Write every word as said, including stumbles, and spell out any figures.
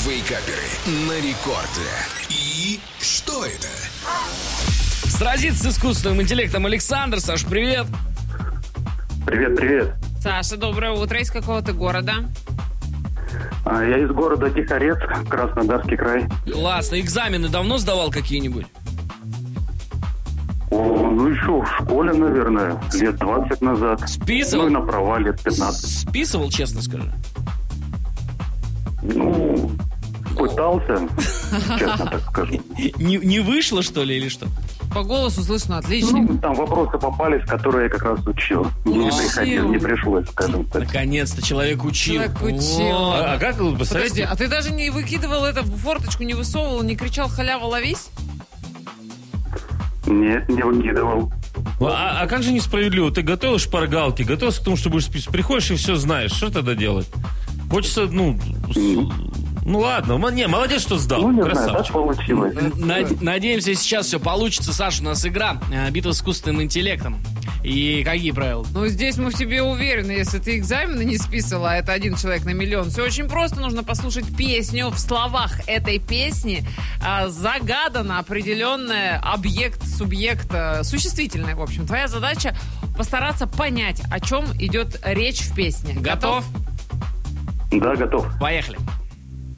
Вейкаперы на рекорде. И что это? Сразиться с искусственным интеллектом Александр. Саш, привет. Привет, привет. Саша, доброе утро. Из какого ты города? А, я из города Тихорец, Краснодарский край. Классно. Экзамены давно сдавал какие-нибудь? О, ну еще в школе, наверное, лет двадцать назад. Списывал? Ну и на права лет пятнадцать. Списывал, честно скажи? Ну, пытался, честно так скажу. Не, не вышло, что ли, или что? По голосу слышно отличник. Ну, там вопросы попались, которые я как раз учил. Не Учил. приходил, не пришлось, скажем так. Наконец-то человек учил. Человек учил. О, А, а как вы Подожди, представляете? а ты даже не выкидывал это в форточку, не высовывал, не кричал «халява, ловись»? Нет, не выкидывал. А, а как же несправедливо? Ты готовил шпаргалки, готовился к тому, что будешь списывать. Приходишь и все знаешь. Что тогда делать? Хочется, ну... с- Ну ладно, м- не, молодец, что сдал. Ну, не знаю, так Красавчик. получилось. Над- Надеемся, сейчас все получится. Саша, у нас игра э, «Битва с искусственным интеллектом». И какие правила? Ну, здесь мы в тебе уверены, если ты экзамены не списывал, а это один человек на миллион. Все очень просто, нужно послушать песню. В словах этой песни а, загадано определенное объект, субъект, а, существительное, в общем. Твоя задача постараться понять, о чем идет речь в песне. Готов? Да, готов. Поехали.